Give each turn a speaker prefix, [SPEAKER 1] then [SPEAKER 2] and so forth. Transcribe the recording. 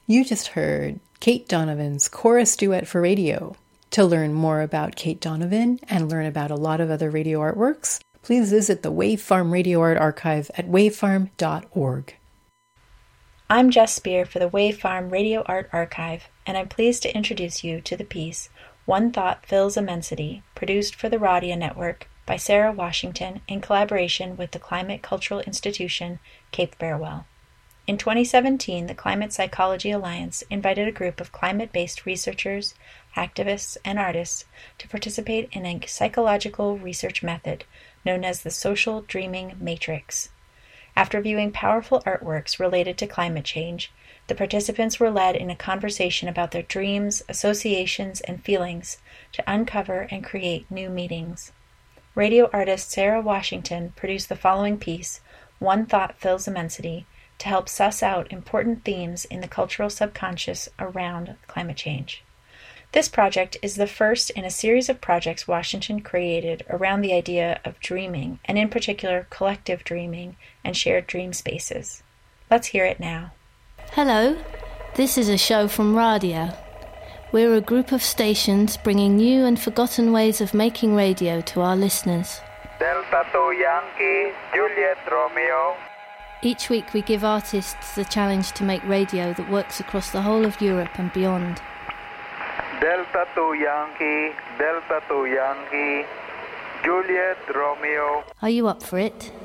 [SPEAKER 1] You just heard Kate Donovan's chorus duet for radio. To learn more about Kate Donovan and learn about a lot of other radio artworks, please visit the Wave Farm Radio Art Archive at wavefarm.org.
[SPEAKER 2] I'm Jess Spear for the Wave Farm Radio Art Archive, and I'm pleased to introduce you to the piece One Thought Fills Immensity, produced for the Radia Network by Sarah Washington in collaboration with the Climate Cultural Institution, Cape Farewell. In 2017, the Climate Psychology Alliance invited a group of climate-based researchers, activists, and artists to participate in a psychological research method known as the Social Dreaming Matrix. After viewing powerful artworks related to climate change, the participants were led in a conversation about their dreams, associations, and feelings to uncover and create new meanings. Radio artist Sarah Washington produced the following piece, One Thought Fills Immensity, to help suss out important themes in the cultural subconscious around climate change. This project is the first in a series of projects Washington created around the idea of dreaming, and in particular collective dreaming and shared dream spaces. Let's hear it now.
[SPEAKER 3] Hello, this is a show from Radia. We're a group of stations bringing new and forgotten ways of making radio to our listeners.
[SPEAKER 4] Delta 2 Yankee, Juliet Romeo.
[SPEAKER 3] Each week we give artists the challenge to make radio that works across the whole of Europe and beyond.
[SPEAKER 4] Delta 2 Yankee, Delta 2 Yankee, Juliet Romeo.
[SPEAKER 3] Are you up for it?